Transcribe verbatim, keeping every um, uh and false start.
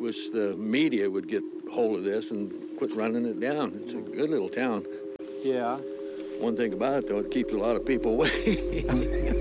wish the media would get hold of this and quit running it down. It's a good little town. Yeah. One thing about it, though, it keeps a lot of people away.